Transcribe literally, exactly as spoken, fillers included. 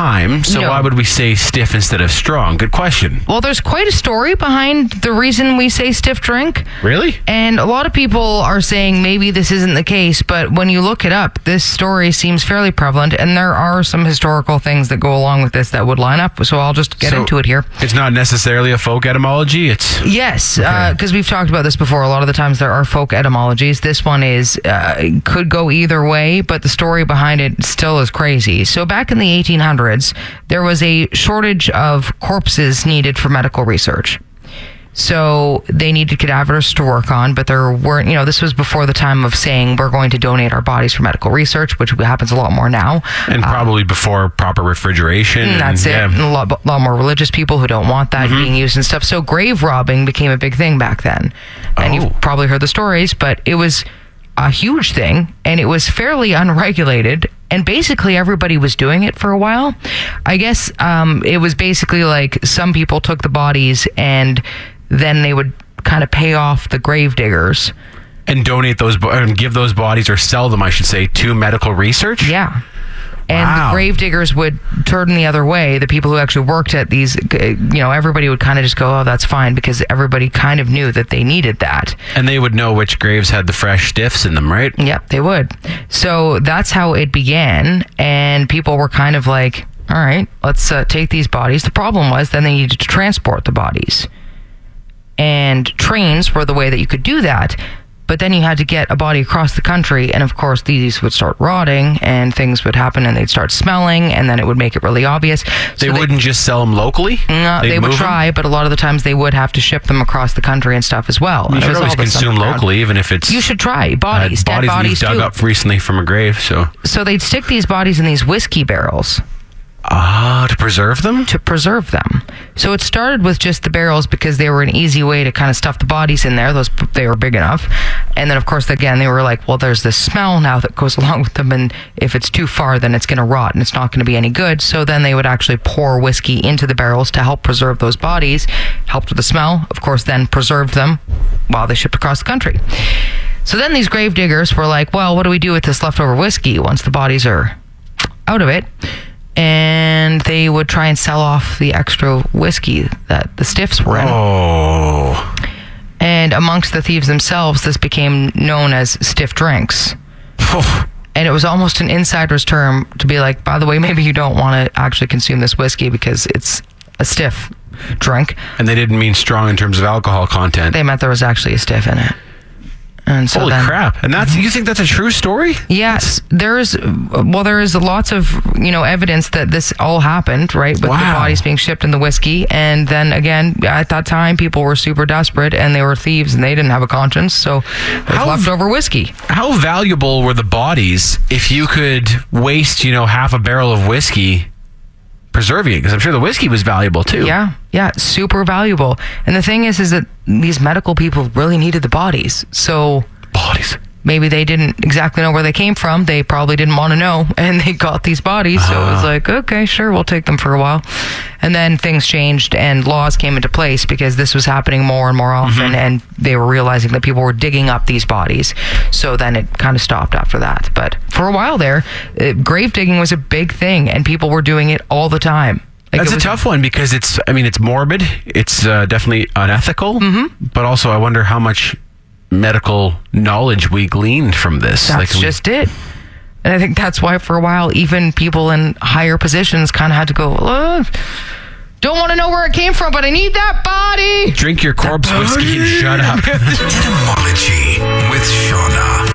time, so No. why would we say stiff instead of strong? Good question. Well, there's quite a story behind the reason we say stiff drink. Really? And a lot of people are saying maybe this isn't the case, but when you look it up, this story seems fairly prevalent, and there are some historical things that go along with this that would line up. So I'll just get So into it here. It's not necessarily a folk etymology. It's Yes, because we've talked about this before. A lot of the times there are folk etymologies. This one is uh, could go either way, but the story behind it still is crazy. So back in the eighteen hundreds, there was a shortage of corpses needed for medical research. So they needed cadavers to work on, but there weren't, you know, this was before the time of saying we're going to donate our bodies for medical research, which happens a lot more now. and probably before proper refrigeration. And that's it. yeah. And a lot, lot more religious people who don't want that Mm-hmm. being used and stuff. So grave robbing became a big thing back then. And Oh. you've probably heard the stories, but it was a huge thing, and it was fairly unregulated, and basically everybody was doing it for a while. I guess um, it was basically like some people took the bodies and then they would kind of pay off the grave diggers. And donate those, bo- and give those bodies, or sell them, I should say, to medical research. Yeah. And Wow. the grave diggers would turn the other way. The people who actually worked at these, you know, everybody would kind of just go, oh, that's fine, because everybody kind of knew that they needed that. And they would know which graves had the fresh stiffs in them, right? Yep, they would. So that's how it began. And people were kind of like, all right, let's uh, take these bodies. The problem was then they needed to transport the bodies. And trains were the way that you could do that. But then you had to get a body across the country, and of course these would start rotting, and things would happen, and they'd start smelling, and then it would make it really obvious. They So wouldn't just sell them locally? No, They'd they would move 'em? try, but a lot of the times they would have to ship them across the country and stuff as well. You And it should was always all this consume underground. locally, even if it's You should try bodies, uh, dead bodies, bodies we've dug too. up recently from a grave. So, So they'd stick these bodies in these whiskey barrels ah, to preserve them. to preserve them. So it started with just the barrels because they were an easy way to kind of stuff the bodies in there. Those they were big enough. And then of course again they were like, well, there's this smell now that goes along with them, and if it's too far then it's going to rot and it's not going to be any good. So then they would actually pour whiskey into the barrels to help preserve those bodies, helped with the smell, of course, then preserved them while they shipped across the country. So then these grave diggers were like, well, what do we do with this leftover whiskey once the bodies are out of it? And they would try and sell off the extra whiskey that the stiffs were in. Oh. And amongst the thieves themselves, this became known as stiff drinks. And it was almost an insider's term to be like, by the way, maybe you don't want to actually consume this whiskey because it's a stiff drink. And they didn't mean strong in terms of alcohol content. They meant there was actually a stiff in it. And so Holy then, crap. And that's, you think that's a true story? Yes, there is. Well, there is lots of, you know, evidence that this all happened, right? With the Wow. bodies being shipped in the whiskey. And then again, at that time, people were super desperate and they were thieves and they didn't have a conscience. So there's How- leftover whiskey. How valuable were the bodies if you could waste, you know, half a barrel of whiskey preserving it? Because I'm sure the whiskey was valuable too. Yeah, yeah, super valuable. And the thing is, is that these medical people really needed the bodies. So Bodies. maybe they didn't exactly know where they came from. They probably didn't want to know, and they got these bodies. So it was like, okay, sure, we'll take them for a while. And then things changed, and laws came into place because this was happening more and more often, and they were realizing that people were digging up these bodies. So then it kind of stopped after that. But for a while there, uh, grave digging was a big thing, and people were doing it all the time. Like, That's it a was- tough one because it's, I mean, it's morbid. It's uh, definitely unethical. Mm-hmm. But also, I wonder how much medical knowledge we gleaned from this. That's we- just it. And I think that's why for a while, even people in higher positions kind of had to go, uh, don't want to know where it came from, but I need that body. Drink your corpse whiskey and shut up. Etymology with Shauna.